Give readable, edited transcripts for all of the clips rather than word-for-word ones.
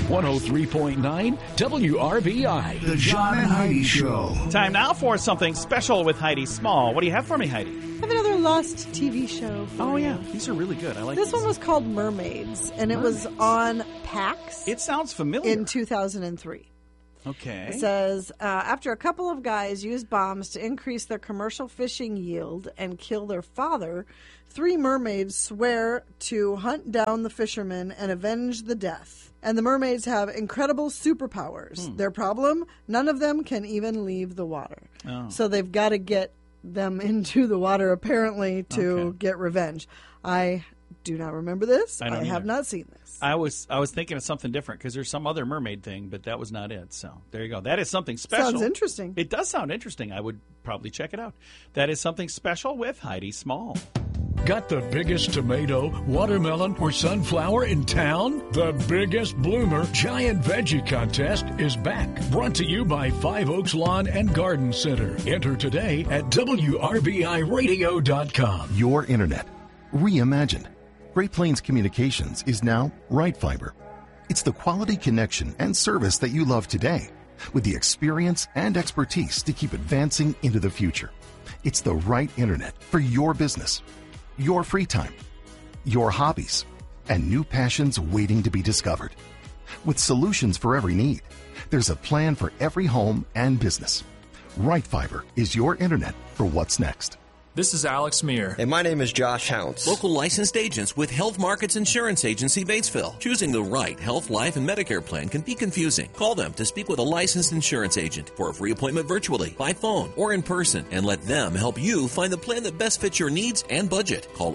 103.9 WRBI. The John and Heidi Show. Time now for something special with Heidi Small. What do you have for me, Heidi? I have another Lost TV show for you. These are really good. I like this one was called Mermaids, and it was on PAX. It sounds familiar. In 2003. Okay. It says, after a couple of guys used bombs to increase their commercial fishing yield and kill their father, 3 mermaids swear to hunt down the fishermen and avenge the death. And the mermaids have incredible superpowers. Their problem? None of them can even leave the water. Oh. So they've got to get them into the water, apparently, to get revenge. I do not remember this. I have not seen this. I was thinking of something different because there's some other mermaid thing, but that was not it. So there you go. That is something special. Sounds interesting. It does sound interesting. I would probably check it out. That is something special with Heidi Small. Got the biggest tomato, watermelon, or sunflower in town? The Biggest Bloomer Giant Veggie Contest is back. Brought to you by Five Oaks Lawn and Garden Center. Enter today at WRBIRadio.com. Your internet. Reimagined. Great Plains Communications is now Right Fiber. It's the quality connection and service that you love today, with the experience and expertise to keep advancing into the future. It's the right internet for your business, your free time, your hobbies, and new passions waiting to be discovered. With solutions for every need, there's a plan for every home and business. Right Fiber is your internet for what's next. This is Alex Meir. And my name is Josh Hounts. Local licensed agents with Health Markets Insurance Agency, Batesville. Choosing the right health, life, and Medicare plan can be confusing. Call them to speak with a licensed insurance agent for a free appointment virtually, by phone, or in person, and let them help you find the plan that best fits your needs and budget. Call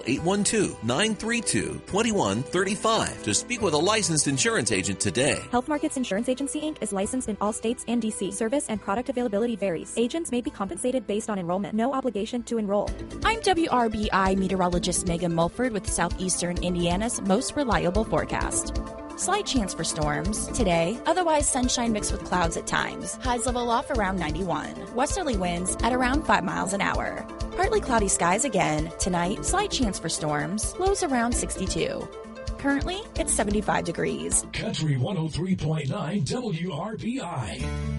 812-932-2135 to speak with a licensed insurance agent today. Health Markets Insurance Agency, Inc. is licensed in all states and D.C. Service and product availability varies. Agents may be compensated based on enrollment. No obligation to enroll. I'm WRBI meteorologist Megan Mulford with Southeastern Indiana's most reliable forecast. Slight chance for storms today, otherwise sunshine mixed with clouds at times. Highs level off around 91. Westerly winds at around 5 miles an hour. Partly cloudy skies again. Tonight, slight chance for storms. Lows around 62. Currently, it's 75 degrees. Country 103.9 WRBI.